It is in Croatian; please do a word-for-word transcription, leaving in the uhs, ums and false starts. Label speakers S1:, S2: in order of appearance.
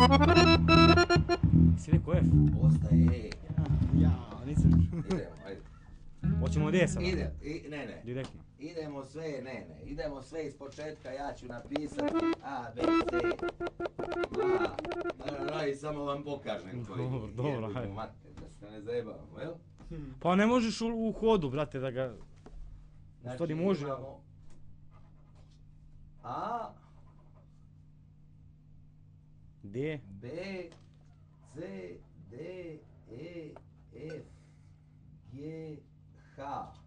S1: Si rekao F?
S2: Ostaje E.
S1: Ja, nisam.
S2: Idemo, ajde.
S1: Hoćemo od E sada?
S2: Ide, i, ne, ne.
S1: Direktno.
S2: Idemo sve, ne, ne. Idemo sve iz početka, ja ću napisati A, B, C. A, no, no, i samo vam pokažem koji.
S1: Dobro, dobro,
S2: Jebimo
S1: ajde.
S2: mater, da se ne zajebavamo, jel?
S1: Pa ne možeš u, u hodu, brate, da ga... U stvari može.
S2: Imamo A,
S1: D.
S2: B, C, D, E, F, G, H.